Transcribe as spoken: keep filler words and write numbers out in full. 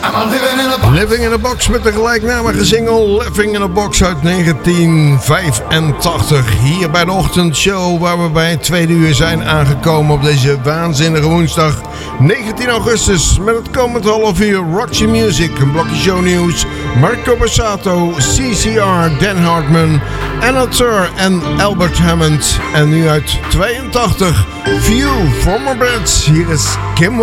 Living in a Box met de gelijknamige single Living in a Box uit negentien vijfentachtig. Hier bij de ochtendshow waar we bij het tweede uur zijn aangekomen op deze waanzinnige woensdag negentien augustus. Met het komend half uur Roxy Music, een blokje shownieuws, Marco Borsato, C C R, Dan Hartman, Anna Tur en Albert Hammond. En nu uit tweeëntachtig, Few Former Brits. Hier is Kim